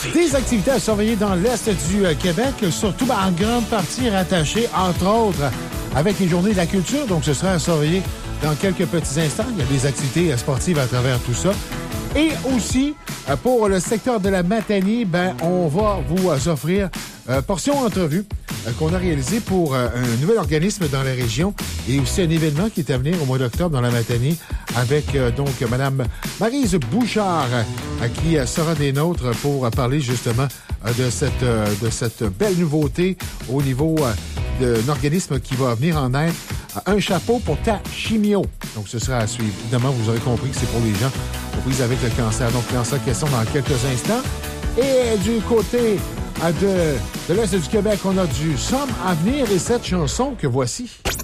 trafic. Des activités à surveiller dans l'Est du Québec, surtout en grande partie rattachées, entre autres, avec les Journées de la culture. Donc, ce sera à surveiller dans quelques petits instants. Il y a des activités sportives à travers tout ça. Et aussi, pour le secteur de la Matanie, on va vous offrir portion entrevue qu'on a réalisée pour un nouvel organisme dans la région et aussi un événement qui est à venir au mois d'octobre dans la Matanie avec donc Mme Maryse Bouchard qui sera des nôtres pour parler justement de cette belle nouveauté au niveau d'un organisme qui va venir en aide. Un chapeau pour ta chimio. Donc, ce sera à suivre. Évidemment, vous aurez compris que c'est pour les gens aux prises avec le cancer. Donc, cancer question dans quelques instants. Et du côté de l'Est du Québec, on a du somme à venir et cette chanson que voici.